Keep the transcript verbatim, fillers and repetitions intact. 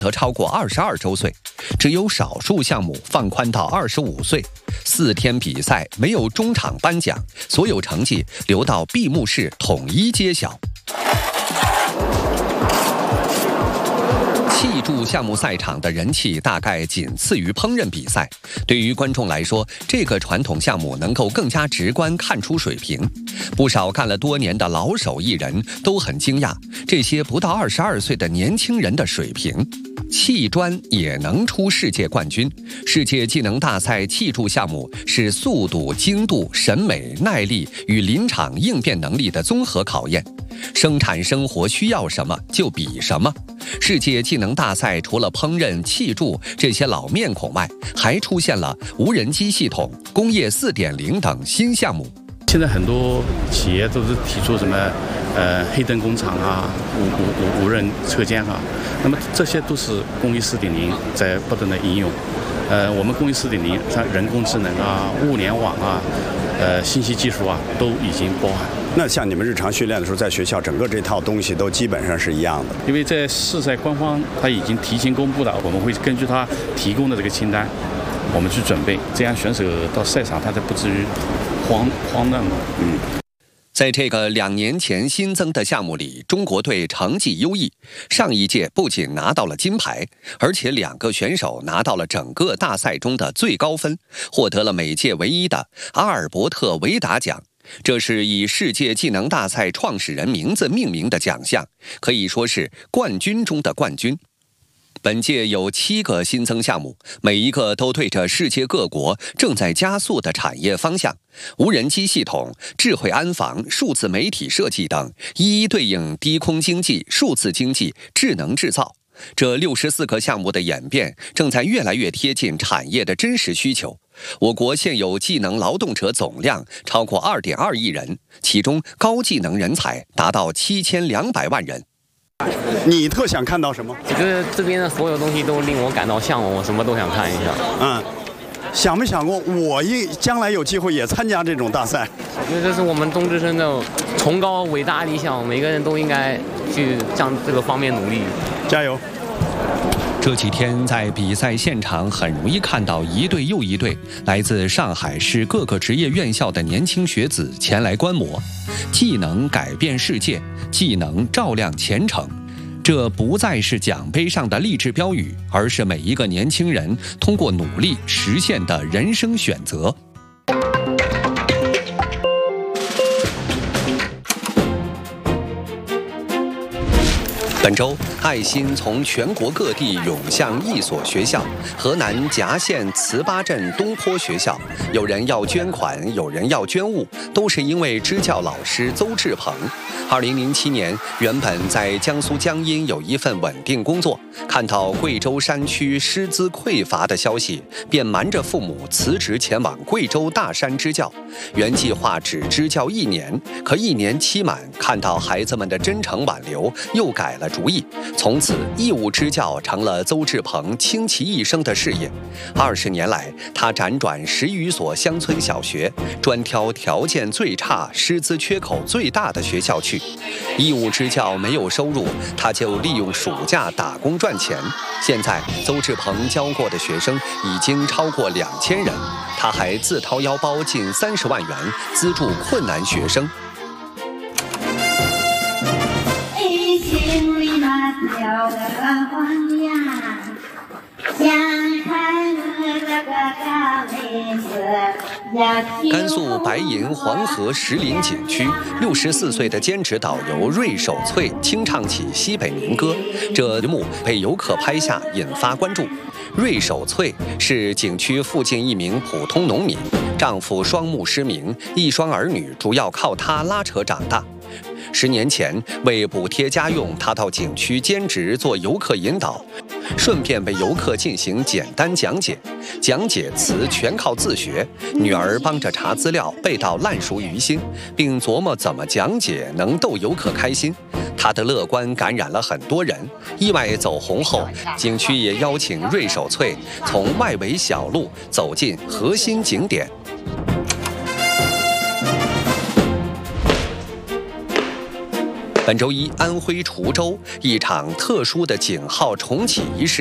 则超过二十二周岁，只有少数项目放宽到二十五岁。四天比赛没有中场颁奖，所有成绩留到闭幕式统一揭晓。气柱项目赛场的人气大概仅次于烹饪比赛。对于观众来说，这个传统项目能够更加直观看出水平。不少干了多年的老手艺人都很惊讶，这些不到二十二岁的年轻人的水平。砌砖也能出世界冠军。世界技能大赛砌筑项目是速度、精度、审美、耐力与临场应变能力的综合考验。生产生活需要什么就比什么。世界技能大赛除了烹饪、砌筑这些老面孔外，还出现了无人机系统、工业 四点零 等新项目。 现在很多企业都是提出什么呃黑灯工厂啊、无无无无人车间啊，那么这些都是工业 四点零 在不断的应用。呃，我们工业 四点零 像人工智能啊、物联网啊、呃信息技术啊，都已经包含。 那像你们日常训练的时候，在学校整个这套东西都基本上是一样的。 因为在试赛官方他已经提前公布了，我们会根据他提供的这个清单，我们去准备，这样选手到赛场他才不至于慌慌乱嘛。嗯。 在这个两年前新增的项目里，中国队成绩优异。上一届不仅拿到了金牌，而且两个选手拿到了整个大赛中的最高分，获得了每届唯一的阿尔伯特·维达奖。这是以世界技能大赛创始人名字命名的奖项，可以说是冠军中的冠军。本届有七个新增项目，每一个都对着世界各国正在加速的产业方向，无人机系统、智慧安防、数字媒体设计等，一一对应低空经济、数字经济、智能制造。这六十四个项目的演变正在越来越贴近产业的真实需求。我国现有技能劳动者总量超过 二点二亿人，其中高技能人才达到七千两百万人。 你特想看到什么？ 我觉得这边的所有东西都令我感到向往，我什么都想看一下。 嗯，想没想过我一将来有机会也参加这种大赛？ 因为这是我们中职生的崇高伟大理想，每个人都应该去向这个方面努力。 加油！ 这几天在比赛现场很容易看到一队又一队来自上海市各个职业院校的年轻学子前来观摩。技能改变世界，技能照亮前程。这不再是奖杯上的励志标语，而是每一个年轻人通过努力实现的人生选择。本周，爱心从全国各地涌向一所学校——河南夹县糍粑镇东坡学校。有人要捐款，有人要捐物，都是因为支教老师邹志鹏。二零零七年，原本在江苏江阴有一份稳定工作，看到贵州山区师资匮乏的消息，便瞒着父母辞职前往贵州大山支教。原计划只支教一年，可一年期满，看到孩子们的真诚挽留，又改了主意。从此，义务支教成了邹志鹏倾其一生的事业。二十年来，他辗转十余所乡村小学，专挑条件最差、师资缺口最大的学校去。义务支教没有收入，他就利用暑假打工赚钱。现在，邹志鹏教过的学生已经超过两千人，他还自掏腰包近三十万元资助困难学生。甘肃白银黄河石林景区，六十四岁的兼职导游芮守翠清唱起西北民歌，这一幕被游客拍下，引发关注。芮守翠是景区附近一名普通农民，丈夫双目失明，一双儿女主要靠她拉扯长大。十年前，为补贴家用，他到景区兼职做游客引导，顺便为游客进行简单讲解。讲解词全靠自学，女儿帮着查资料，背到烂熟于心，并琢磨怎么讲解能逗游客开心。他的乐观感染了很多人。意外走红后，景区也邀请芮守翠从外围小路走进核心景点。 本周一，安徽滁州一场特殊的井号重启仪式